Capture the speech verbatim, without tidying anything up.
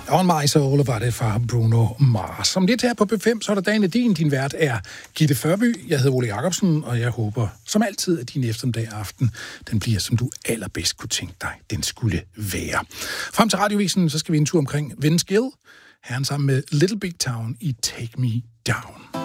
On My Soul var det fra Bruno Mars. Som lidt her på B fem, så er der dagen af din. Din vært er Gitte Førby. Jeg hedder Ole Jacobsen, og jeg håber som altid, at din eftermiddag aften, den bliver, som du allerbedst kunne tænke dig, den skulle være. Frem til radiovisen, så skal vi en tur omkring Vince Gill. Herren sammen med Little Big Town i Take Me Down.